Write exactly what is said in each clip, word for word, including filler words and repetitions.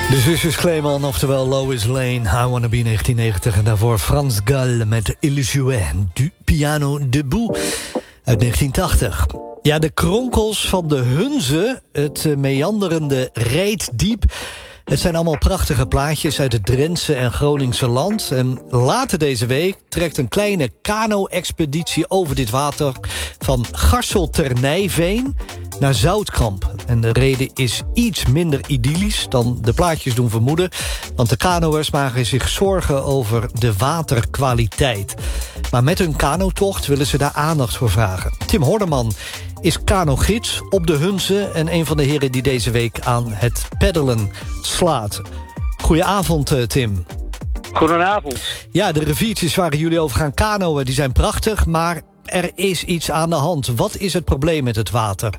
De zusjes Kleeman, oftewel Lois Lane, I Wanna Be negentien negentig... en daarvoor Frans Gall met Illusion du Piano Debout uit negentien tachtig. Ja, de kronkels van de Hunze, het meanderende Reitdiep... het zijn allemaal prachtige plaatjes uit het Drentse en Groningse land. En later deze week trekt een kleine kano-expeditie over dit water... van Garsel ter Nijveen naar Zoutkamp. En de reden is iets minder idyllisch dan de plaatjes doen vermoeden... want de kanoërs maken zich zorgen over de waterkwaliteit. Maar met hun kanotocht willen ze daar aandacht voor vragen. Tim Horderman is kanogids op de Hunze... en een van de heren die deze week aan het peddelen slaat. Goedenavond, Tim. Goedenavond. Ja, de riviertjes waar jullie over gaan kanoën, die zijn prachtig... maar er is iets aan de hand. Wat is het probleem met het water?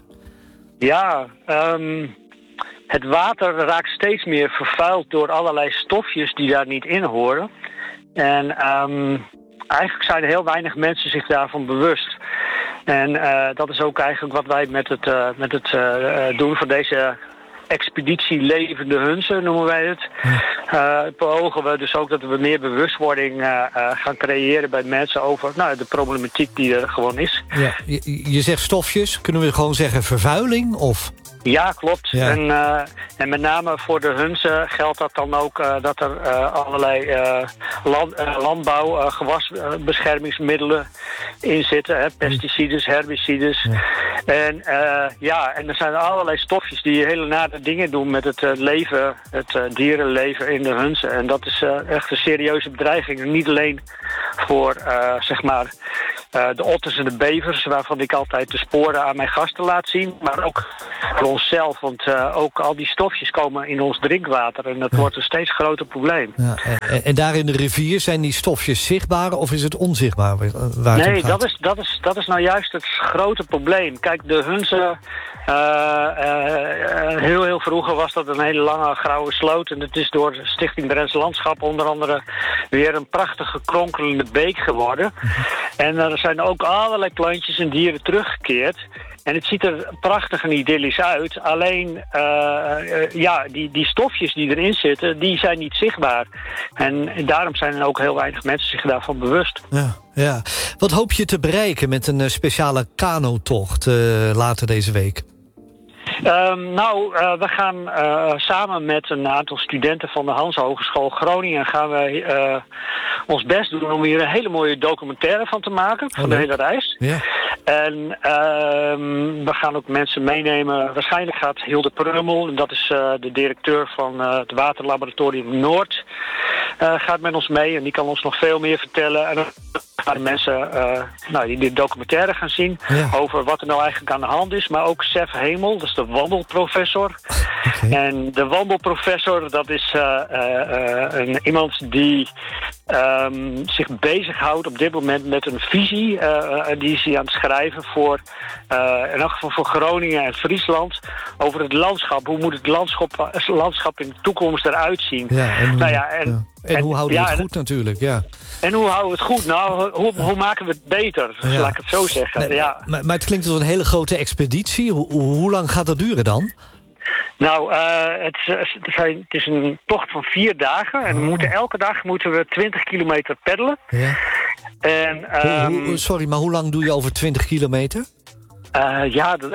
Ja, um, het water raakt steeds meer vervuild door allerlei stofjes die daar niet in horen. En um, eigenlijk zijn er heel weinig mensen zich daarvan bewust. En uh, dat is ook eigenlijk wat wij met het, uh, met het uh, doen van deze expeditie Levende Hunze, noemen wij het. Uh, beogen we dus ook dat we meer bewustwording uh, uh, gaan creëren bij mensen over nou, de problematiek die er gewoon is. Ja, je, je zegt stofjes, kunnen we gewoon zeggen vervuiling? Of? Ja, klopt. Ja. En, uh, en met name voor de Hunze geldt dat dan ook uh, dat er uh, allerlei uh, land, uh, landbouw, uh, gewasbeschermingsmiddelen in zitten. Hè, pesticides, herbicides. Ja. En, uh, ja, en er zijn allerlei stofjes die hele nare dingen doen met het uh, leven, het uh, dierenleven in de Hunze. En dat is uh, echt een serieuze bedreiging. Niet alleen voor, uh, zeg maar, uh, de otters en de bevers, waarvan ik altijd de sporen aan mijn gasten laat zien, maar ook voor onszelf, want uh, ook al die stofjes komen in ons drinkwater en dat ja. wordt een steeds groter probleem. Ja, en, en daar in de rivier zijn die stofjes zichtbaar of is het onzichtbaar? Waar het nee, dat is, dat, is, dat is nou juist het grote probleem. Kijk, de Hunze, uh, uh, heel heel vroeger was dat een hele lange grauwe sloot en het is door Stichting Drents Landschap onder andere weer een prachtige kronkelende beek geworden. Mm-hmm. En uh, er zijn ook allerlei plantjes en dieren teruggekeerd. En het ziet er prachtig en idyllisch uit. Alleen, uh, uh, ja, die, die stofjes die erin zitten, die zijn niet zichtbaar. En, en daarom zijn er ook heel weinig mensen zich daarvan bewust. Ja, ja. Wat hoop je te bereiken met een uh, speciale kanotocht uh, later deze week? Um, nou, uh, we gaan uh, samen met een aantal studenten van de Hans Hogeschool Groningen gaan we uh, ons best doen om hier een hele mooie documentaire van te maken, van oh, de hele reis. Ja. En uh, we gaan ook mensen meenemen. Waarschijnlijk gaat Hilde Prummel, dat is uh, de directeur van uh, het Waterlaboratorium Noord, uh, gaat met ons mee en die kan ons nog veel meer vertellen. En dan gaan de mensen uh, nou, die de documentaire gaan zien ja. over wat er nou eigenlijk aan de hand is. Maar ook Sef Hemel, dat is de wandelprofessor. Okay. En de wandelprofessor, dat is uh, uh, uh, een, iemand die um, zich bezighoudt op dit moment met een visie. Uh, die is hij aan het schrijven voor, uh, in elk geval voor Groningen en Friesland, over het landschap. Hoe moet het landschap, landschap in de toekomst eruit zien? Ja, en, nou ja, en, ja. en, en hoe houden we ja, het goed natuurlijk, ja. En hoe houden we het goed? Nou, hoe, hoe maken we het beter? Ja. Laat ik het zo zeggen. Nee, ja. maar, maar het klinkt als een hele grote expeditie. Hoe, hoe lang gaat dat duren dan? Nou, uh, het, het, zijn, het is een tocht van vier dagen. En we moeten, elke dag moeten we twintig kilometer peddelen. Ja. En, um, hoe, hoe, sorry, maar hoe lang doe je over twintig kilometer? Uh, ja, dat,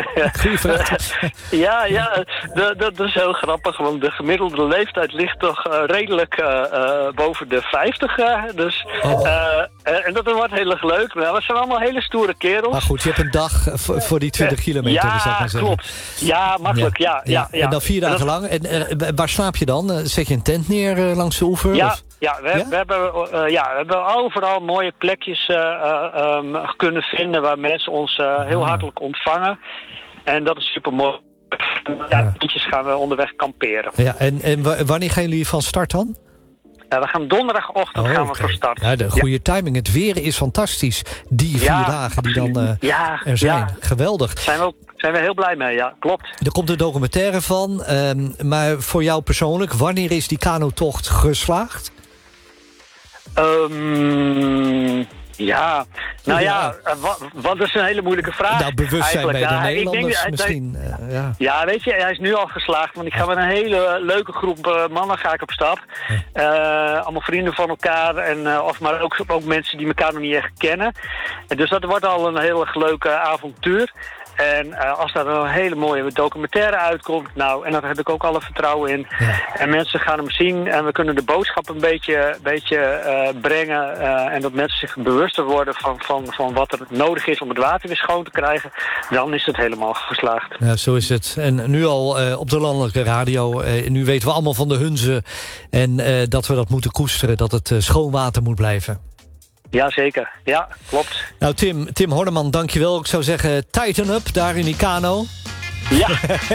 ja, ja dat, dat is heel grappig, want de gemiddelde leeftijd ligt toch uh, redelijk uh, uh, boven de vijftig. Uh, dus, oh. uh, uh, en dat wordt heel erg leuk. Nou, we zijn allemaal hele stoere kerels. Maar goed, je hebt een dag voor, voor die twintig kilometer. Ja, zou ik maar zeggen. Klopt. Ja, makkelijk, ja. ja, ja, ja. En dan vier dagen en dat, lang. En uh, waar slaap je dan? Zet je een tent neer uh, langs de oever? Ja, of? ja, we, ja? we, hebben, uh, ja, we hebben overal mooie plekjes uh, uh, um, kunnen vinden waar mensen ons uh, heel hartelijk ontvangen. En dat is super mooi. Ja, liedjes gaan we onderweg kamperen. Ja, en, en wanneer gaan jullie van start dan? Uh, we gaan donderdagochtend oh, gaan we okay. van start. Ja, de goede ja. timing. Het weer is fantastisch. Die vier ja, dagen die dan uh, ja, er zijn. Ja. Geweldig. Zijn we ook, zijn we heel blij mee, ja. Klopt. Er komt een documentaire van. Um, maar voor jou persoonlijk, wanneer is die kanotocht geslaagd? Um, Ja, nou ja, ja wat, wat is een hele moeilijke vraag. Nou, bewustzijn bij de ja, Nederlanders ik denk, misschien. Uh, ja. ja, weet je, hij is nu al geslaagd. Want ik ga met een hele leuke groep uh, mannen ga ik op stap. Uh, allemaal vrienden van elkaar. En, uh, of maar ook, ook mensen die elkaar nog niet echt kennen. En dus dat wordt al een heel erg leuke avontuur. En uh, als daar een hele mooie documentaire uitkomt, nou, en daar heb ik ook alle vertrouwen in. Ja. En mensen gaan hem zien en we kunnen de boodschap een beetje, beetje uh, brengen. Uh, en dat mensen zich bewuster worden van, van, van wat er nodig is om het water weer schoon te krijgen. Dan is het helemaal geslaagd. Ja, zo is het. En nu al uh, op de landelijke radio. Uh, nu weten we allemaal van de Hunze. En uh, dat we dat moeten koesteren, dat het uh, schoon water moet blijven. Jazeker, ja, klopt. Nou Tim, Tim Horneman, dankjewel. Ik zou zeggen, tighten up daar in die kano. Ja.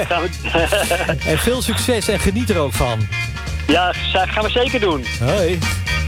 En veel succes en geniet er ook van. Ja, gaan we zeker doen. Hoi.